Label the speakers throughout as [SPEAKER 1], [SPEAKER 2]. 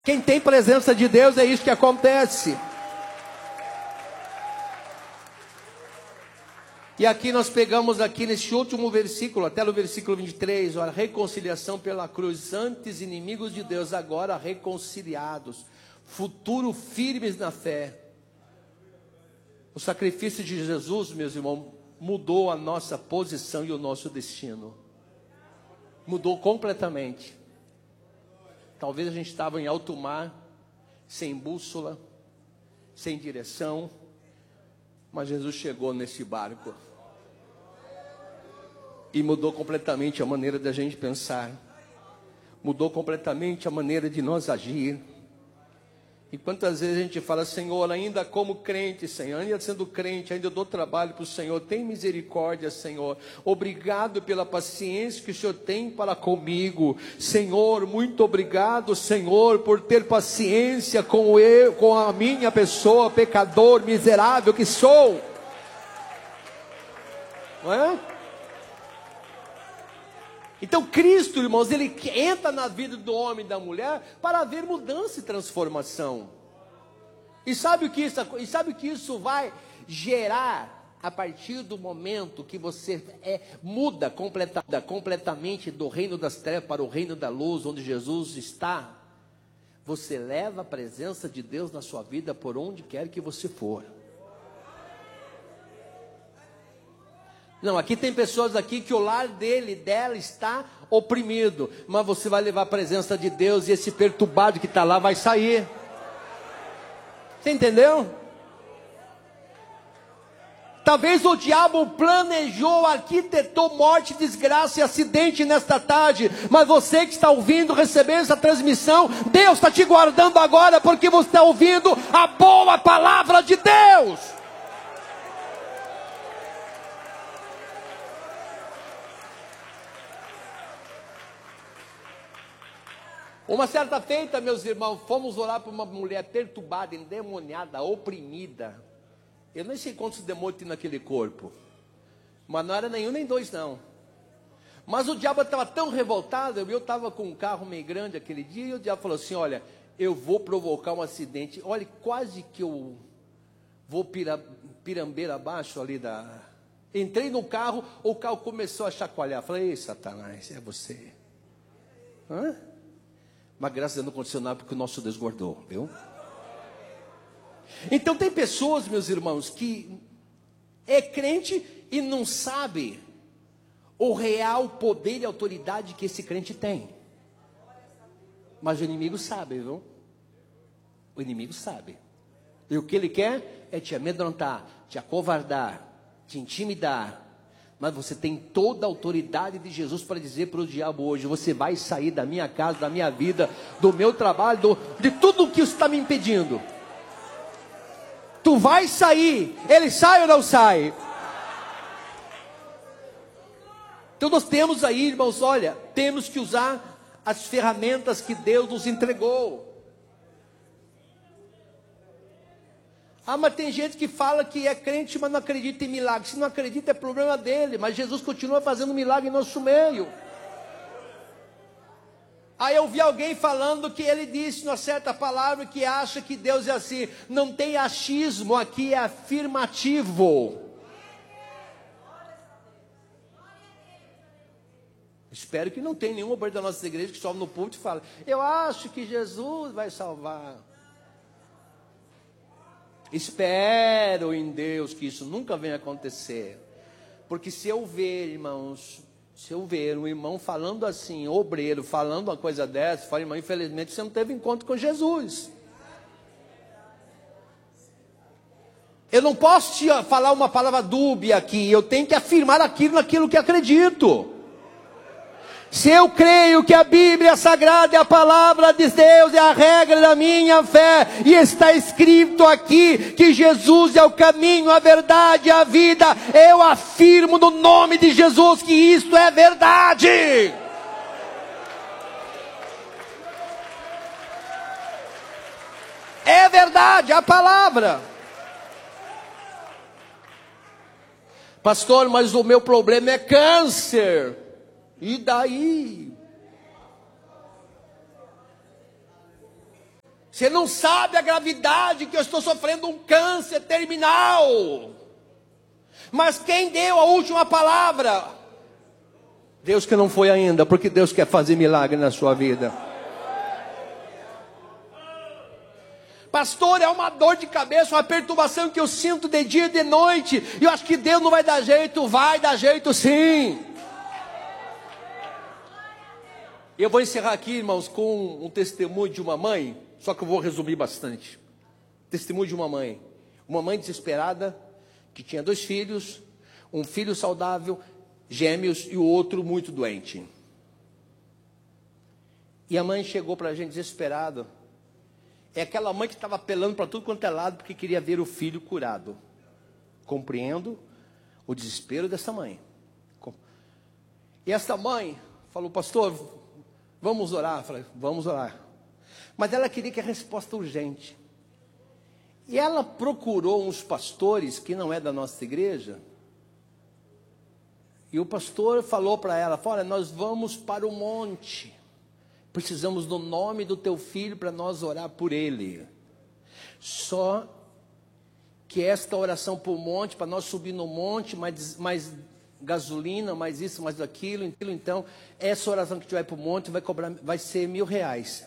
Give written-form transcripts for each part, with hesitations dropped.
[SPEAKER 1] Quem tem presença de Deus, é isso que acontece. E aqui nós pegamos aqui neste último versículo, até no versículo 23, olha, reconciliação pela cruz, antes inimigos de Deus, agora reconciliados, futuro firmes na fé. O sacrifício de Jesus, meus irmãos, mudou a nossa posição e o nosso destino. Mudou completamente. Talvez a gente estava em alto mar, sem bússola, sem direção, mas Jesus chegou nesse barco e mudou completamente a maneira da gente pensar, mudou completamente a maneira de nós agir. E quantas vezes a gente fala, Senhor, ainda como crente, Senhor, ainda sendo crente, ainda dou trabalho para o Senhor, tem misericórdia, Senhor, obrigado pela paciência que o Senhor tem para comigo, Senhor, muito obrigado, Senhor, por ter paciência com eu, com a minha pessoa, pecador, miserável que sou, não é? Então Cristo, irmãos, ele entra na vida do homem e da mulher para haver mudança e transformação. E sabe o que isso vai gerar a partir do momento que você muda completamente do reino das trevas para o reino da luz, onde Jesus está? Você leva a presença de Deus na sua vida por onde quer que você for. Não, aqui tem pessoas aqui que o lar dela está oprimido, mas você vai levar a presença de Deus e esse perturbado que está lá vai sair. Você entendeu? Talvez o diabo planejou, arquitetou morte, desgraça e acidente nesta tarde, mas você que está ouvindo, recebendo essa transmissão, Deus está te guardando agora, porque você está ouvindo a boa palavra de Deus. Uma certa feita, meus irmãos, fomos orar para uma mulher perturbada, endemoniada, oprimida. Eu nem sei quantos demônios tem naquele corpo, mas não era nenhum nem dois não. Mas o diabo estava tão revoltado, eu estava com um carro meio grande aquele dia, e o diabo falou assim, olha, eu vou provocar um acidente, olha, quase que eu vou pirambeira abaixo ali da... Entrei no carro, o carro começou a chacoalhar, falei, ei Satanás, é você. Hã? Mas graças a Deus não aconteceu nada, porque o nosso Deus guardou, viu? Então tem pessoas, meus irmãos, que é crente e não sabe o real poder e autoridade que esse crente tem. Mas o inimigo sabe, viu? O inimigo sabe. E o que ele quer é te amedrontar, te acovardar, te intimidar. Mas você tem toda a autoridade de Jesus para dizer para o diabo hoje, você vai sair da minha casa, da minha vida, do meu trabalho, de tudo o que está me impedindo. Tu vai sair, ele sai ou não sai? Então nós temos aí, irmãos, olha, temos que usar as ferramentas que Deus nos entregou. Ah, mas tem gente que fala que é crente, mas não acredita em milagre. Se não acredita é problema dele, mas Jesus continua fazendo milagre em nosso meio. Aí eu vi alguém falando que ele disse uma certa palavra que acha que Deus é assim. Não tem achismo, aqui é afirmativo. Espero que não tenha nenhum obreiro da nossa igreja que sobe no púlpito e fala, eu acho que Jesus vai salvar. Espero em Deus que isso nunca venha acontecer. Porque se eu ver, irmãos, se eu ver um irmão falando assim, obreiro, falando uma coisa dessa, fala, irmão, infelizmente você não teve encontro com Jesus. Eu não posso te falar uma palavra dúbia aqui, eu tenho que afirmar naquilo que acredito. Se eu creio que a Bíblia Sagrada é a palavra de Deus, é a regra da minha fé, e está escrito aqui que Jesus é o caminho, a verdade e a vida, eu afirmo no nome de Jesus que isto é verdade. É verdade, a palavra. Pastor, mas o meu problema é câncer. E daí? Você não sabe a gravidade que eu estou sofrendo um câncer terminal. Mas quem deu a última palavra? Deus que não foi ainda, porque Deus quer fazer milagre na sua vida. Pastor, é uma dor de cabeça, uma perturbação que eu sinto de dia e de noite. E eu acho que Deus não vai dar jeito. Vai dar jeito sim. Eu vou encerrar aqui, irmãos, com um testemunho de uma mãe. Só que eu vou resumir bastante. Testemunho de uma mãe desesperada, que tinha 2 filhos, um filho saudável, gêmeos, e o outro muito doente. E a mãe chegou para a gente desesperada. É aquela mãe que estava apelando para tudo quanto é lado, porque queria ver o filho curado. Compreendo o desespero dessa mãe. E essa mãe falou, pastor, vamos orar. Eu falei, vamos orar. Mas ela queria que a resposta urgente. E ela procurou uns pastores que não é da nossa igreja. E o pastor falou para ela, olha, nós vamos para o monte. Precisamos do nome do teu filho para nós orar por ele. Só que esta oração por monte, para nós subir no monte, mais gasolina, mais isso, mais aquilo, então, essa oração que tiver para o monte vai ser R$1.000.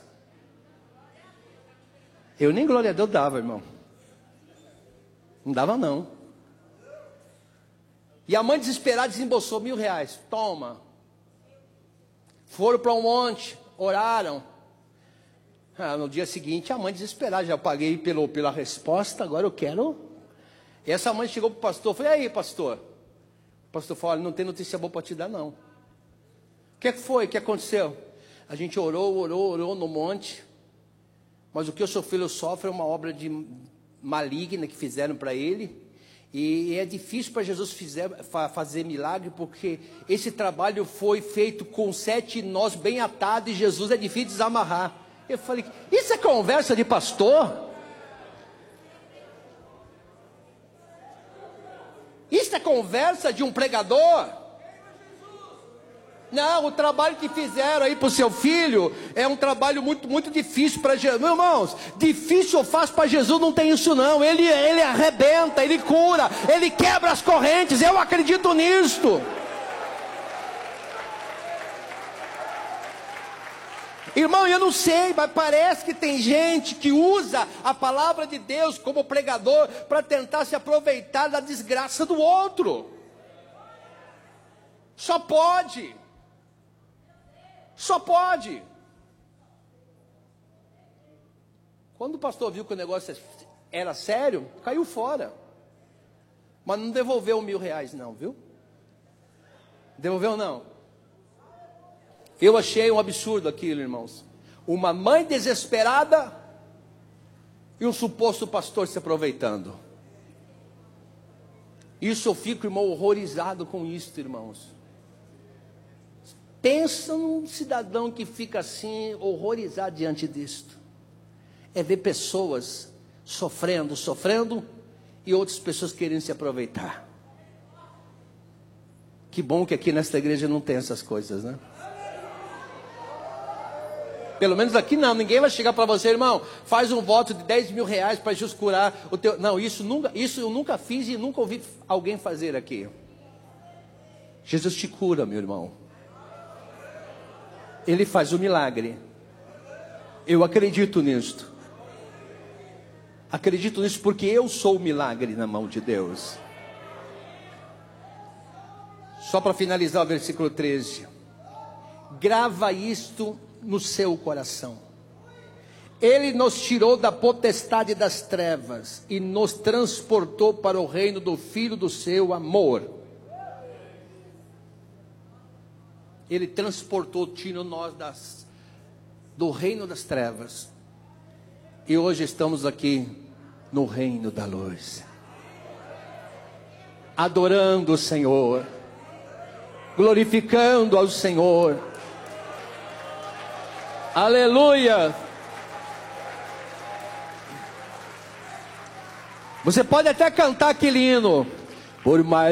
[SPEAKER 1] Eu nem glória a Deus dava, irmão. Não dava não. E a mãe desesperada desembolsou R$1.000. Toma. Foram para um monte, oraram. No dia seguinte a mãe desesperada, já paguei pela resposta, agora eu quero. E essa mãe chegou para o pastor, falei, e aí pastor? O pastor falou, não tem notícia boa para te dar não. O que foi? O que aconteceu? A gente orou no monte. Mas o que o seu filho sofre é uma obra maligna que fizeram para ele. E é difícil para Jesus fazer milagre, porque esse trabalho foi feito com 7 nós bem atados e Jesus é difícil de desamarrar. Eu falei, isso é conversa de pastor? Isso é conversa de um pregador? Não, o trabalho que fizeram aí para o seu filho é um trabalho muito, muito difícil para Jesus. Meus irmãos, difícil ou fácil para Jesus não tem isso não. Ele arrebenta, ele cura, ele quebra as correntes. Eu acredito nisto. Irmão, eu não sei, mas parece que tem gente que usa a palavra de Deus como pregador para tentar se aproveitar da desgraça do outro. Só pode. Só pode. Quando o pastor viu que o negócio era sério, caiu fora. Mas não devolveu R$1.000 não, viu? Devolveu não. Eu achei um absurdo aquilo, irmãos. Uma mãe desesperada e um suposto pastor se aproveitando. Isso eu fico, irmão, horrorizado com isso, irmãos. Pensa num cidadão que fica assim, horrorizado diante disto. É ver pessoas sofrendo, e outras pessoas querendo se aproveitar. Que bom que aqui nesta igreja não tem essas coisas, né? Pelo menos aqui não, ninguém vai chegar para você, irmão, faz um voto de R$10.000 para Jesus curar o teu... Não, isso eu nunca fiz e nunca ouvi alguém fazer aqui. Jesus te cura, meu irmão. Ele faz o milagre. Eu acredito nisto. Acredito nisso porque eu sou o milagre na mão de Deus. Só para finalizar o versículo 13. Grava isto no seu coração. Ele nos tirou da potestade das trevas e nos transportou para o reino do Filho do seu amor. Ele transportou, tirou nós do reino das trevas. E hoje estamos aqui no reino da luz. Adorando o Senhor. Glorificando ao Senhor. Aleluia. Você pode até cantar aquele hino. Por mais